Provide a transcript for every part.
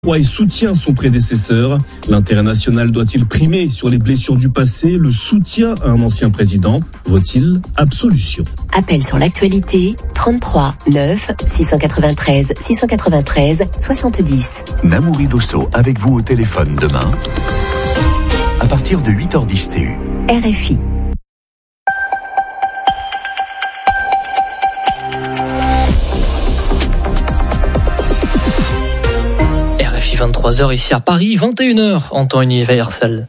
Et soutient son prédécesseur. L'intérêt national doit-il primer sur les blessures du passé? Le soutien à un ancien président vaut-il absolution? Appel sur l'actualité 33 9 693 693 70. Namouri Dosso avec vous au téléphone demain à partir de 8h10 TU. RFI. RFI 23h ici à Paris, 21h en temps universel.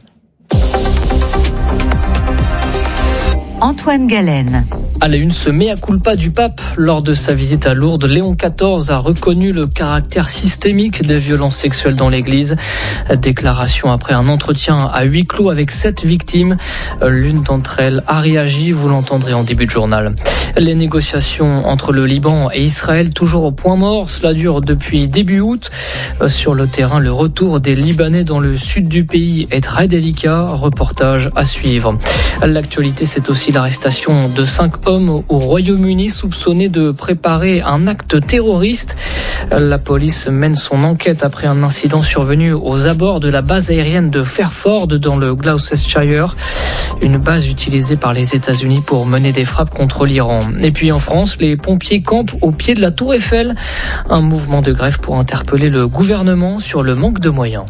Antoine Galen. À la une, ce mea culpa du pape. Lors de sa visite à Lourdes, Léon XIV a reconnu le caractère systémique des violences sexuelles dans l'église. Déclaration après un entretien à huis clos avec 7 victimes. L'une d'entre elles a réagi, vous l'entendrez en début de journal. Les négociations entre le Liban et Israël toujours au point mort. Cela dure depuis début août. Sur le terrain, le retour des Libanais dans le sud du pays est très délicat. Reportage à suivre. L'actualité, c'est aussi l'arrestation de 5 hommes au Royaume-Uni soupçonnés de préparer un acte terroriste. La police mène son enquête après un incident survenu aux abords de la base aérienne de Fairford dans le Gloucestershire, une base utilisée par les États-Unis pour mener des frappes contre l'Iran. Et puis en France, les pompiers campent au pied de la Tour Eiffel, un mouvement de grève pour interpeller le gouvernement sur le manque de moyens.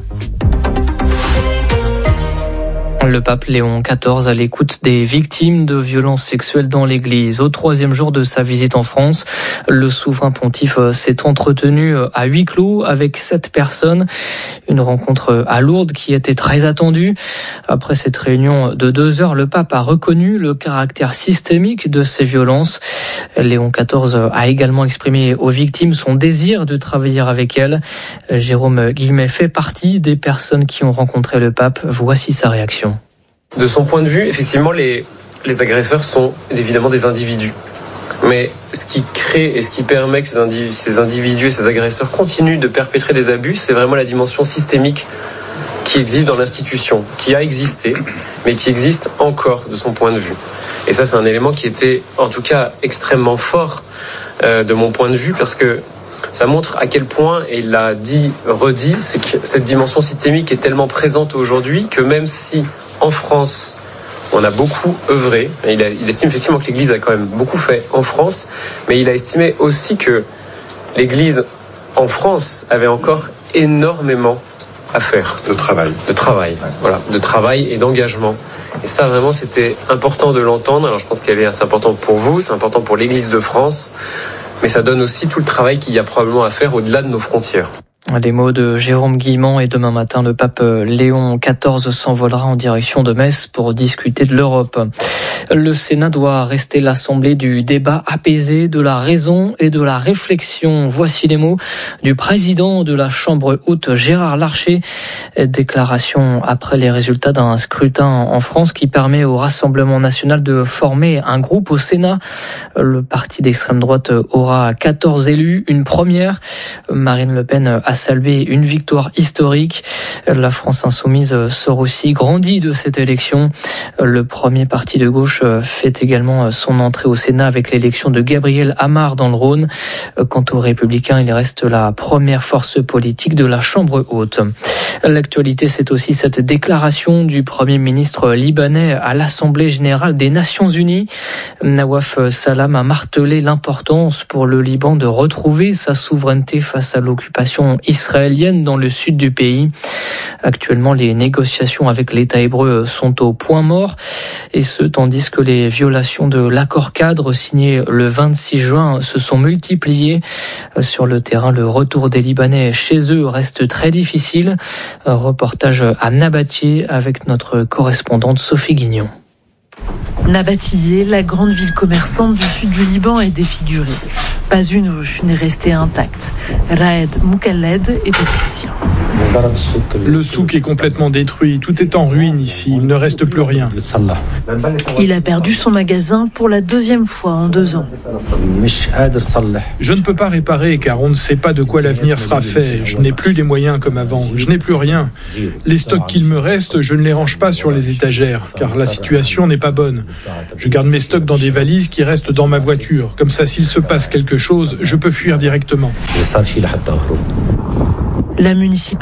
Le pape Léon XIV à l'écoute des victimes de violences sexuelles dans l'église. Au 3e jour de sa visite en France, le souverain pontife s'est entretenu à huis clos avec 7 personnes. Une rencontre à Lourdes qui était très attendue. Après cette réunion de 2 heures, le pape a reconnu le caractère systémique de ces violences. Léon XIV a également exprimé aux victimes son désir de travailler avec elles. Jérôme Guillemet fait partie des personnes qui ont rencontré le pape. Voici sa réaction. De son point de vue, effectivement, les agresseurs sont évidemment des individus. Mais ce qui crée et ce qui permet que ces individus et ces agresseurs continuent de perpétrer des abus, c'est vraiment la dimension systémique qui existe dans l'institution, qui a existé, mais qui existe encore de son point de vue. Et ça, c'est un élément qui était, en tout cas, extrêmement fort de mon point de vue, parce que ça montre à quel point, et il l'a redit, c'est que cette dimension systémique est tellement présente aujourd'hui que même si en France, on a beaucoup œuvré. Il estime effectivement que l'Église a quand même beaucoup fait en France, mais il a estimé aussi que l'Église en France avait encore énormément à faire. De travail, voilà, de travail et d'engagement. Et ça, vraiment, c'était important de l'entendre. Alors, je pense qu'elle est assez importante pour vous, c'est important pour l'Église de France, mais ça donne aussi tout le travail qu'il y a probablement à faire au-delà de nos frontières. Les mots de Jérôme Guillemet, et demain matin, le pape Léon XIV s'envolera en direction de Metz pour discuter de l'Europe. Le Sénat doit rester l'assemblée du débat apaisé, de la raison et de la réflexion. Voici les mots du président de la Chambre haute, Gérard Larcher. Déclaration après les résultats d'un scrutin en France qui permet au Rassemblement national de former un groupe au Sénat. Le parti d'extrême droite aura 14 élus, une première. Marine Le Pen a salué une victoire historique. La France insoumise sort aussi grandie de cette élection. Le premier parti de gauche fait également son entrée au Sénat avec l'élection de Gabriel Amar dans le Rhône. Quant aux Républicains, il reste la première force politique de la Chambre haute. L'actualité, c'est aussi cette déclaration du Premier ministre libanais à l'Assemblée générale des Nations Unies. Nawaf Salam a martelé l'importance pour le Liban de retrouver sa souveraineté face à l'occupation israélienne dans le sud du pays. Actuellement, les négociations avec l'État hébreu sont au point mort, et ce, tandis que les violations de l'accord cadre signé le 26 juin se sont multipliées. Sur le terrain, le retour des Libanais chez eux reste très difficile. Reportage à Nabatiyeh avec notre correspondante Sophie Guignon. Nabatiyeh, la grande ville commerçante du sud du Liban, est défigurée. Pas une rue n'est restée intacte. Raed Moukalled est opticien. Le souk est complètement détruit, tout est en ruine ici, il ne reste plus rien. Il a perdu son magasin pour la deuxième fois en 2 ans. Je ne peux pas réparer car on ne sait pas de quoi l'avenir sera fait. Je n'ai plus les moyens comme avant, je n'ai plus rien. Les stocks qu'il me reste, je ne les range pas sur les étagères car la situation n'est pas bonne. Je garde mes stocks dans des valises qui restent dans ma voiture. Comme ça, s'il se passe quelque chose, je peux fuir directement. La municipalité